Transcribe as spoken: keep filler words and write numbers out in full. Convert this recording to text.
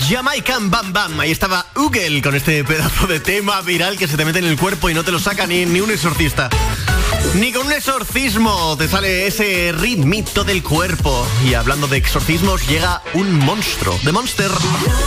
Jamaican Bam Bam. Ahí estaba Ugel con este pedazo de tema viral que se te mete en el cuerpo y no te lo saca ni, ni un exorcista. Ni con un exorcismo te sale ese ritmito del cuerpo. Y hablando de exorcismos, llega un monstruo de Monster.